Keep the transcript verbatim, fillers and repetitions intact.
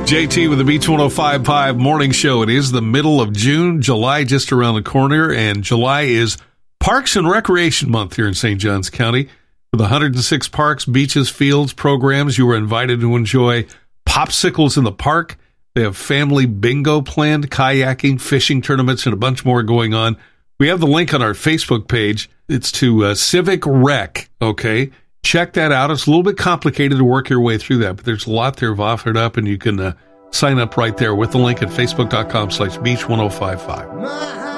J T with the Beach one oh five point five Morning Show. It is the middle of June, July just around the corner, and July is Parks and Recreation Month here in Saint Johns County. With one hundred six parks, beaches, fields, programs, you are invited to enjoy popsicles in the park. They have family bingo planned, kayaking, fishing tournaments, and a bunch more going on. We have the link on our Facebook page. It's to uh, Civic Rec, okay? Check that out. It's a little bit complicated to work your way through that, but there's a lot there offered up, and you can uh, sign up right there with the link at facebook.com slash beach1055.